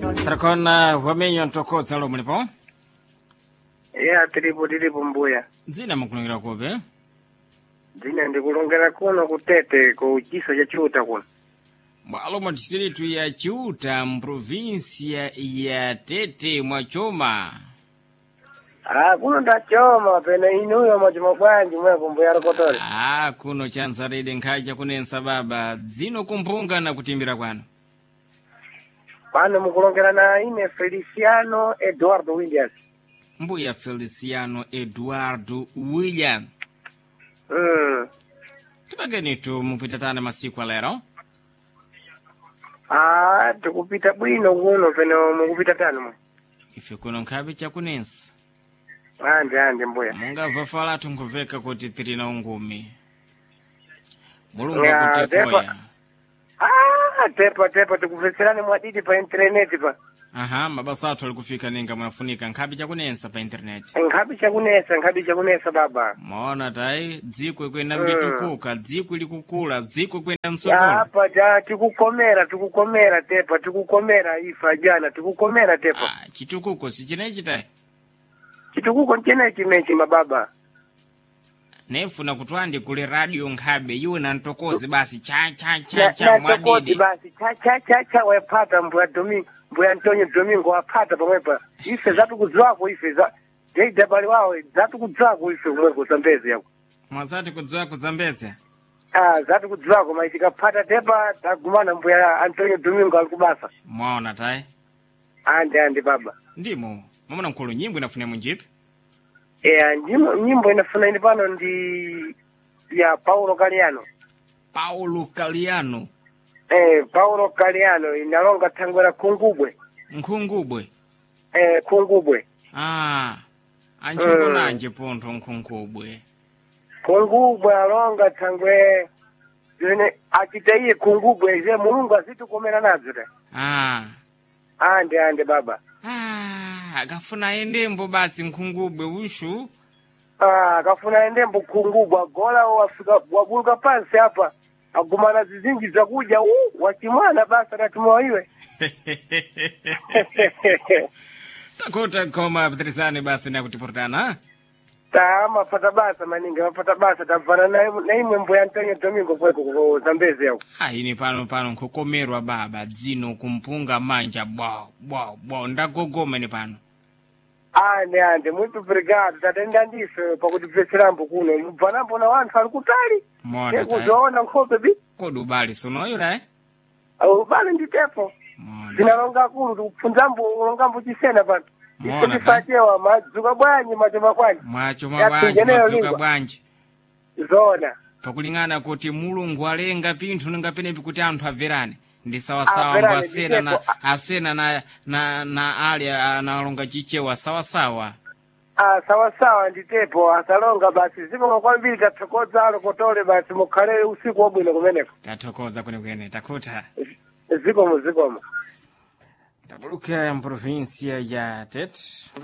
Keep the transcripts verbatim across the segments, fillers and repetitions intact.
Trakona wamenyo ntokoza lo mulipo? Yeah, tilipo tilipo mbuya. Dzina mukulongera kobe? Dzina ndikulongera kuno kutete ku chiso cha Chiuta kuno. Bwalo mu district ya Chiuta mprovinsia ya Tete mwachoma. Ah, kuno ndachoma pena inuyo mwachoma bwanji mweko mbuya rokotole. Ah, kuno chanza rede nkhaja kunensa baba dzino kumpunga na kutimbira kwano. Pano mukulongera na ine Feliciano Eduardo Williams. Mbuya Feliciano Eduardo William. Mm. Tipagenitu mupitatana masiku alero? Ah, tikupita bwino kuno pena mukupita tano mwe. Ife kuno nkhabe chakunensa. Ande ande mbuya. Munga vafala tunguveka kuti tirina ungumi. Mulungu Yeah, kutikoya. Ah, tepa tepa tikufeserane mwadidi pa internet pa. Aha, mabasa athu alikufika ninga mwafunika nkhabe chakunensa pa internet. Nkhabi chakunesa, nkhabi chakunesa baba. Maona tai, dziko kwenda Mm. mbitukuka, dziko likukula, dziko kwenda Ya msogolo. hapa ja tikukomera tikukomera tepa tikukomera ifa jana tikukomera tepa. Ah, chitukuko si chinechi tai. Chitukuko nchene chimechi mababa. Nefuna kutwandi kule radio nkhabe, iwe na ntokozi basi cha cha cha Na, cha na tokoti mwadidi. basi cha cha cha cha wapata mbuya Domingo mbuya Antonio Domingo wapata pamwepa. Ife zatu kudzwako ife za dei dabali wao zatu kudzwako ife mweko zambezi yako. Mwazati kudzwa kuzambeza. Ah zatu kudzwako maitika pata tepa tagumana mbuya Antonio Domingo alikubasa. Mwaona tai. Ande ande baba. Ndimo, mamona nkulu nyimbo inafuna munjipi. Eh nyimbo nyimbo inafuna ini pano ndi ya Paulo Galiano. Paulo Galiano. Eh, Paulo Galiano inalonga tangwera kungubwe. Nkungubwe. Eh, kungubwe. Ah, anchiko Mm. nanje ponto nkungubwe. Kungubwe alonga tangwe. Yene achitaiye kungubwe ze Mulungu asitukomera nazo ta. Ah. Ande ande baba. Ah, akafuna endembo basi nkungubwe ushu. Ah, kafuna endembo kungubwe gola wafika wabuluka pansi hapa. Agumana zizingi za kuja u wachimwana basi natumwa iwe. Takota koma patrizani basi na kutiportana, ha? Tama pata basa maninga pata basa tavana na na imwe mbuya Antonio Domingo kweko ku Zambezi yako. Ah, ini pano pano nkukomerwa baba dzino kumpunga manja bwa bwa bwa ndagogoma ni pano. Ande ande muito obrigado tatenda ndife pakuti pfesirambo kuno mubvanambo na vantu vari kutali Mona tai. kuzoona nkhope bi Kodubali sonoyo eh? au bali nditepo Mona. zinalonga kulu kupfunzambo ulongambo chisena pano Mona, isotifatewa madzuka bwanyi machoma kwanyi Mwacho Ya, mabwanji pingeneyo madzuka lingwa. bwanji. zona Pakulingana kuti mulungu alenga pinthu ninga penepi kuti anthu averane. Ndi sawa sawa Averane, mbo asena na nditepo. asena na na na ali analonga chichewa sawa sawa. ah sawa sawa nditepo asalonga basi ziko kwambiri tathokoza alo kotole basi mukhale usiku wabwino kumeneko Tathokoza kwene kwene takuta. zikomo zikomo Tabuluka mprovinsia ya Tete.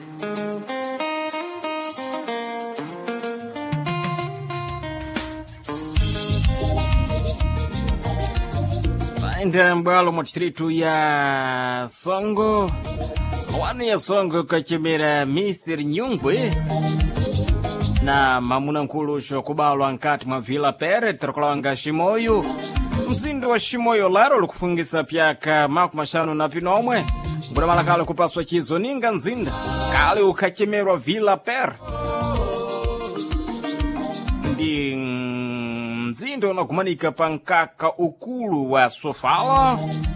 Ainda mbalo mu distrito ya Songo. Wanu ya Songo kachimera mister Nyungwe. Na mamuna nkulusho kubalwa nkati mwa Vila Pere tirakulawanga Shimoyu. Mzindo wa Shimoyo laro lukufungisa pyaka maku mashanu na pinomwe. Mbura malakale kupaswa chizo ninga nzinda. Kale ukachemerwa Vila Pere. Ndi mzindo unakumanika pankaka ukulu wa Sofala.